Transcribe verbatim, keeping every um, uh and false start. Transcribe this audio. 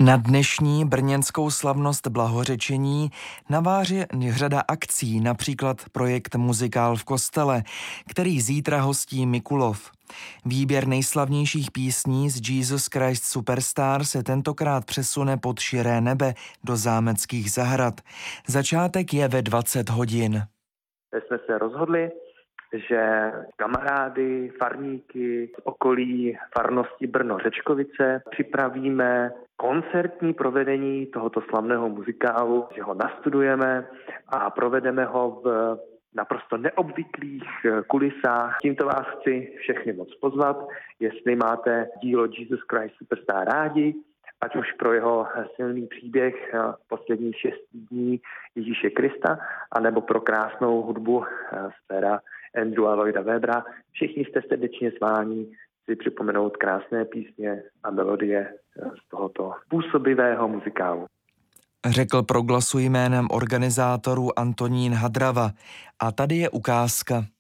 Na dnešní brněnskou slavnost blahořečení naváže řada akcí, například projekt Muzikál v kostele, který zítra hostí Mikulov. Výběr nejslavnějších písní z Jesus Christ Superstar se tentokrát přesune pod širé nebe do zámeckých zahrad. Začátek je ve dvacet hodin. Jsme se rozhodli, že kamarády, farníky z okolí farnosti Brno-Řečkovice připravíme koncertní provedení tohoto slavného muzikálu, že ho nastudujeme a provedeme ho v naprosto neobvyklých kulisách. Tímto vás chci všechny moc pozvat, jestli máte dílo Jesus Christ Superstar rádi, ať už pro jeho silný příběh posledních šest dní Ježíše Krista, anebo pro krásnou hudbu z pera Andrewa Lloyda Webbera. Všichni jste srdečně zváni si připomenout krásné písně a melodie z tohoto působivého muzikálu. Řekl pro Glasu jménem organizátorů Antonín Hadrava. A tady je ukázka.